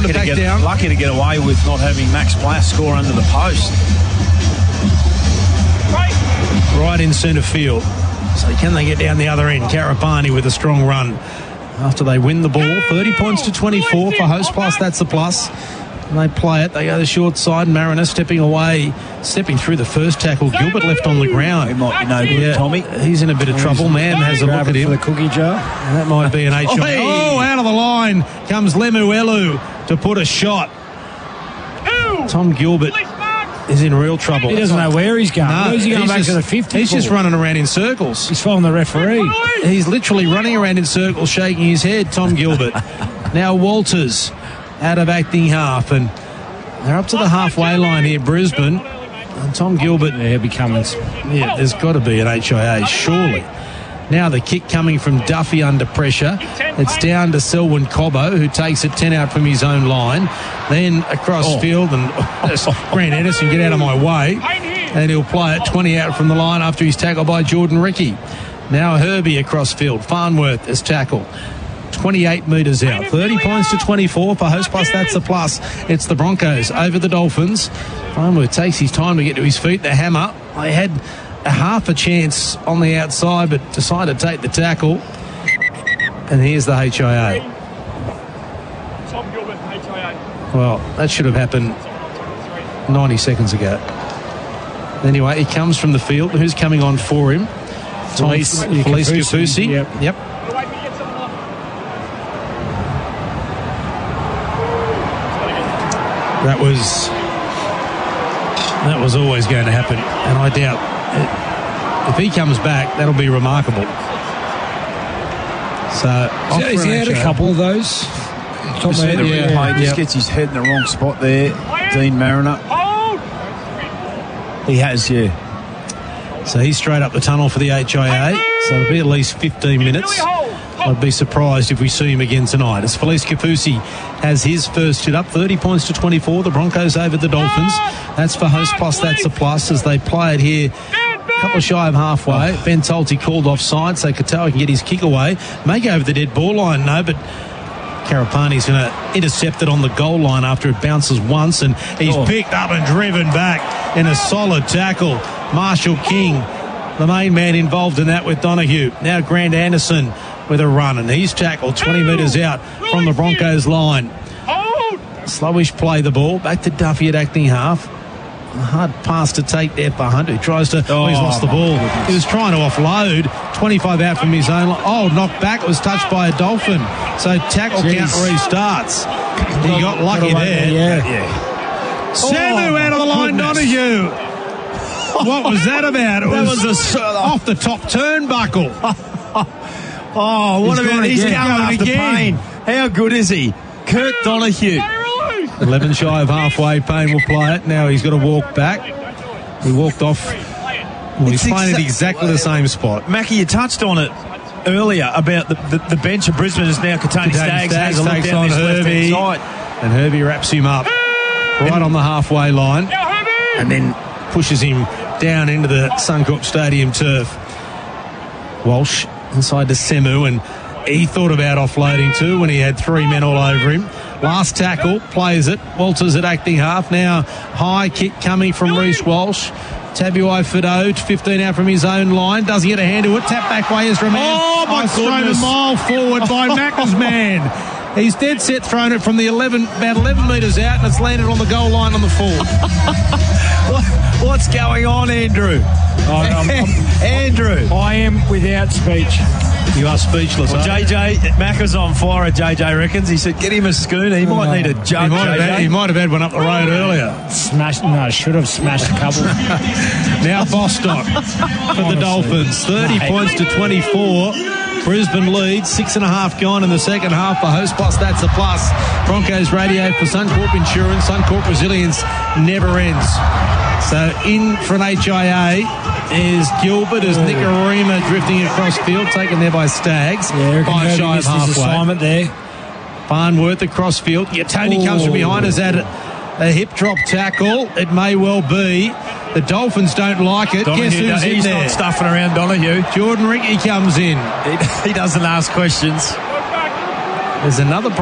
to back down. Lucky to get away with not having Max Blass score under the post. Right in centre field. So can they get down the other end? Karapani with a strong run after they win the ball. 30 points to 24 for Host Plus. That's the plus. And they play it. They go the short side. Mariner stepping away, stepping through the first tackle. Gilbert left on the ground. He might be no good, Tommy. He's in a bit of trouble. Man has a look at him. For the cookie jar. And that might be an HIA. Oh, out of the line comes Lemuelu to put a shot. Tom Gilbert is in real trouble. He doesn't know where he's going. No, Where's he going back to the 50? He's just running around in circles. He's following the referee. He's literally running around in circles, shaking his head, Tom Gilbert. Now Walters out of acting half, and they're up to the halfway line here, Brisbane. And Tom Gilbert. Yeah, he'll be coming. Yeah, there's got to be an HIA, surely. Now the kick coming from Duffy under pressure. It's down to Selwyn Cobbo, who takes it 10 out from his own line. Then across field, and Grant Anderson, get out of my way. And he'll play it 20 out from the line after he's tackled by Jordan Ricky. Now Herbie across field. Farnworth is tackled. 28 metres out. 30 points to 24 for Host Plus. That's the plus. It's the Broncos over the Dolphins. Farnworth takes his time to get to his feet. The hammer. They had a half a chance on the outside, but decided to take the tackle. And here's the HIA. Tom Gilbert, HIA. Well, that should have happened 90 seconds ago. Anyway, he comes from the field. Who's coming on for him? Felice Kafusi. Yep. That was always going to happen, and I doubt if he comes back, that'll be remarkable. So he's had a couple of those. Just gets his head in the wrong spot there. Dean Mariner. He has, yeah. So he's straight up the tunnel for the HIA. So it'll be at least 15 minutes. I'd be surprised if we see him again tonight. As Felice Kafusi has his first hit up, 30 points to 24. The Broncos over the Dolphins. That's for Host Plus. That's a plus as they play it here. A couple shy of halfway. Ben Tolte called offside, so Katoa can get his kick away. May go over the dead ball line, no, but Karapani's going to intercept it on the goal line after it bounces once, and he's picked up and driven back in a solid tackle. Marshall King, the main man involved in that with Donahue. Now Grant Anderson with a run, and he's tackled 20 metres out from the Broncos line. Slowish play the ball. Back to Duffy at acting half. A hard pass to take there for Hunt, who tries to... he's lost the ball. He was trying to offload. 25 out from his own line. Knocked back. It was touched by a Dolphin. So tackle count restarts. He got lucky there. Yeah. Samu out of the line, Donahue. What was that about? It was off the top turnbuckle. What about he's going after Payne? How good is he? Kurt Donahue. 11 shy of halfway. Payne will play it. Now he's got to walk back. He walked off. Well, he's playing at exactly the same spot. Mackie, you touched on it earlier about the bench of Brisbane is now Katoni Staggs. Has a look takes down on his Herbie, left-hand side. and Herbie wraps him up right on the halfway line and then pushes him down into the Suncorp Stadium turf. Walsh inside to Semu, and he thought about offloading too when he had three men all over him. Last tackle, plays it. Walters at acting half. Now high kick coming from Reece Walsh. Tabuai Fido, 15 out from his own line. Doesn't get a hand to it. Tap back by Ezra Mann. Thrown a mile forward by Macca's man. He's dead set thrown it from the about 11 metres out, and it's landed on the goal line on the full. What's going on, Andrew? Andrew. I am without speech. You are speechless. Well, JJ, Macca's on fire, JJ reckons. He said, get him a schooner. He might need a jug, he might have had one up the road earlier. Should have smashed a couple. Now Bostock for the Dolphins. 30 points to 24. Brisbane leads, 6.5 gone in the second half. The Host Plus, that's a plus. Broncos radio for Suncorp Insurance. Suncorp Resilience never ends. So in for an HIA is Gilbert as Nicarima drifting across field, taken there by Staggs. Yeah, by shy of halfway. Assignment there. Farnworth across field. Yeah, Tony comes from behind us at a hip drop tackle. It may well be. The Dolphins don't like it. Donahue, guess who's in he's there? Not stuffing around Donahue. Jordan Ricky comes in. He doesn't ask questions. There's another